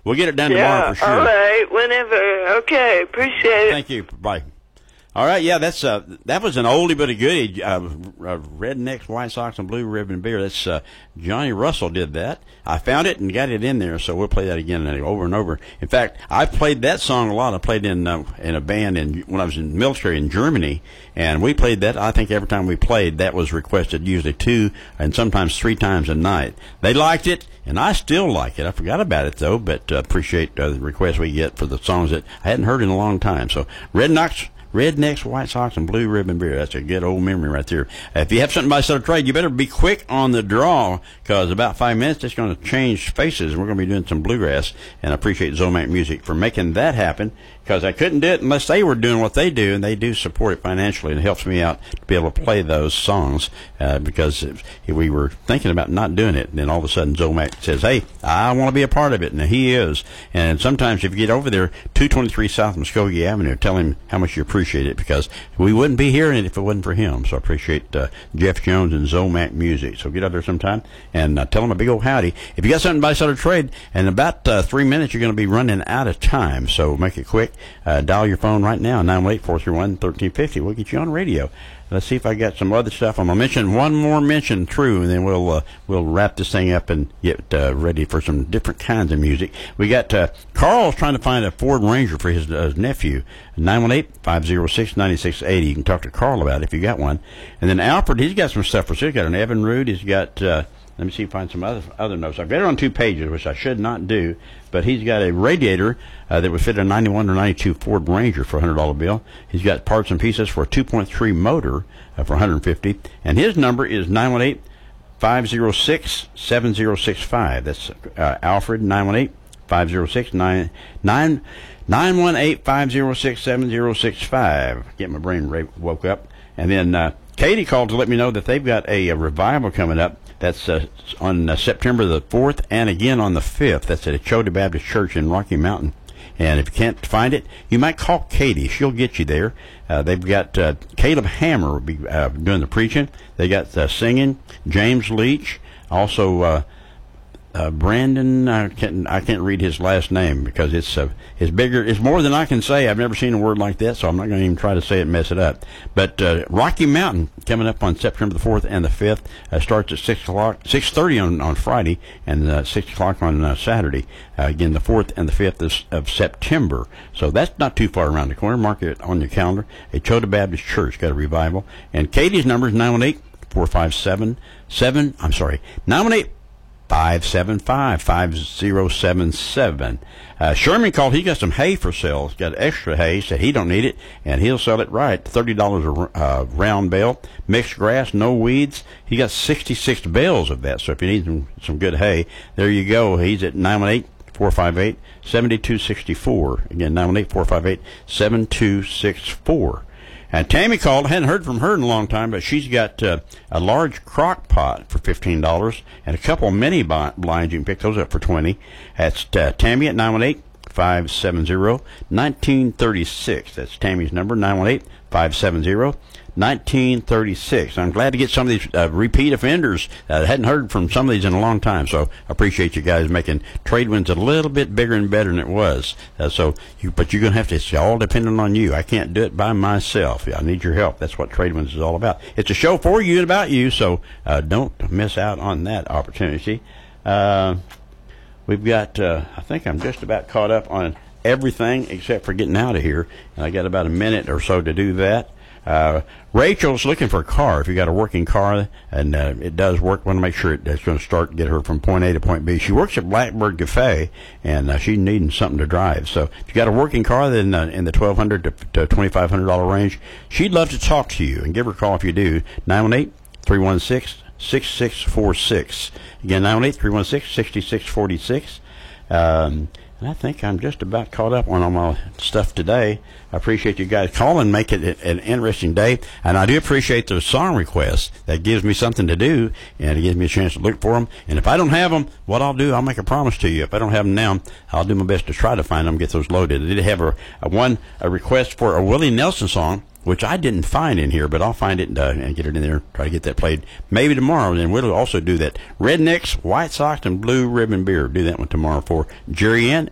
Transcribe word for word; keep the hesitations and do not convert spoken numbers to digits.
we'll get it done yeah, tomorrow for sure. All right, whenever. Okay, appreciate it. Thank you. Bye. All right, yeah, that's uh, that was an oldie but a goodie. Uh, uh, Rednecks, White Sox, and Blue Ribbon Beer. That's uh, Johnny Russell did that. I found it and got it in there, so we'll play that again and over and over. In fact, I played that song a lot. I played in uh, in a band in when I was in the military in Germany, and we played that. I think every time we played, that was requested usually two and sometimes three times a night. They liked it, and I still like it. I forgot about it though, but uh, appreciate uh, the requests we get for the songs that I hadn't heard in a long time. So Rednecks. Rednecks, White Sox, and Blue Ribbon Beer. That's a good old memory right there. If you have something by sell or trade, you better be quick on the draw, because about five minutes it's going to change spaces, and we're going to be doing some bluegrass. And I appreciate Zomac Music for making that happen, because I couldn't do it unless they were doing what they do, and they do support it financially, and it helps me out to be able to play those songs, uh, because if we were thinking about not doing it, and then all of a sudden Zomac says, hey, I want to be a part of it, and he is. And sometimes if you get over there, two twenty-three South Muskogee Avenue, tell him how much you appreciate it, because we wouldn't be hearing it if it wasn't for him. So I appreciate uh, Jeff Jones and Zomac Music. So get out there sometime and uh, tell them a big old howdy. If you got something to buy, sell, or trade, in about uh, three minutes you're going to be running out of time. So make it quick. Uh, dial your phone right now, nine one eight, four three one, one three five zero. We'll get you on radio. Let's see if I got some other stuff. I'm going to mention one more mention through, and then we'll uh, we'll wrap this thing up and get uh, ready for some different kinds of music. We got uh, Carl's trying to find a Ford Ranger for his, uh, his nephew. nine one eight, five zero six, nine six eight zero. You can talk to Carl about it if you got one. And then Alfred, he's got some stuff for sale. He's got an Evinrude. He's got, uh, let me see if I find some other other notes. I've got it on two pages, which I should not do. But he's got a radiator uh, that would fit a ninety-one or ninety-two Ford Ranger for a one hundred dollar bill. He's got parts and pieces for a two point three motor uh, for one hundred fifty dollars. And his number is nine one eight, five zero six, seven zero six five. That's uh, Alfred, nine one eight, five zero six, nine one eight, five zero six, seven zero six five. Get my brain ra- woke up. And then uh, Katie called to let me know that they've got a, a revival coming up. That's uh, on uh, September the fourth and again on the fifth. That's at Echota Baptist Church in Rocky Mountain. And if you can't find it, you might call Katie. She'll get you there. Uh, they've got uh, Caleb Hammer will be uh, doing the preaching. They got uh, singing, James Leach, also uh, uh, Brandon. I can't I can't read his last name because it's uh, it's bigger. It's more than I can say. I've never seen a word like that, so I'm not going to even try to say it and mess it up. But uh, Rocky Mountain coming up on September the fourth and the fifth uh, starts at six o'clock, six thirty on on Friday, and uh, six o'clock on uh, Saturday. Uh, again, the fourth and the fifth of, of September. So that's not too far around the corner. Mark it on your calendar. Echota Baptist Church got a revival. And Katie's number is nine one eight, four five seven, seven. I'm sorry, nine one eight, five seven five, five zero seven seven. Uh, Sherman called. He got some hay for sale. He's got extra hay. Said he don't need it, and he'll sell it right. thirty dollars a uh, round bale. Mixed grass, no weeds. He got sixty-six bales of that. So if you need some, some good hay, there you go. He's at nine one eight, four five eight, seven two six four. Again, nine one eight, four five eight, seven two six four. And Tammy called. I hadn't heard from her in a long time, but she's got uh, a large crock pot for fifteen dollars and a couple of mini blinds. You can pick those up for twenty dollars. That's uh, Tammy at nine one eight, five seven zero, one nine three six. That's Tammy's number, nine one eight, five seven zero, one nine three six. I'm glad to get some of these uh, repeat offenders. I uh, hadn't heard from some of these in a long time, so I appreciate you guys making Trade Winds a little bit bigger and better than it was. Uh, so, you, but you're going to have to, it's all dependent on you. I can't do it by myself. I need your help. That's what Trade Winds is all about. It's a show for you and about you, so uh, don't miss out on that opportunity. Uh, we've got, uh, I think I'm just about caught up on everything except for getting out of here. And I got about a minute or so to do that. Uh, Rachel's looking for a car. If you got a working car, and uh, it does work, want to make sure it, it's going to start get her from point A to point B. She works at Blackbird Cafe, and uh, she's needing something to drive. So if you got a working car, then uh, in the twelve hundred dollars to twenty-five hundred dollars range, she'd love to talk to you. And give her a call if you do. nine one eight, three one six, six six four six. Again, nine one eight, three one six, six six four six. Um, and I think I'm just about caught up on all my stuff today. I appreciate you guys calling, make it an interesting day. And I do appreciate the song requests. That gives me something to do, and it gives me a chance to look for them. And if I don't have them, what I'll do, I'll make a promise to you. If I don't have them now, I'll do my best to try to find them, get those loaded. I did have a, a one a request for a Willie Nelson song, which I didn't find in here, but I'll find it and, uh, and get it in there, try to get that played maybe tomorrow. And we'll also do that Rednecks, White Sox, and Blue Ribbon Beer. Do that one tomorrow for Jerry Ann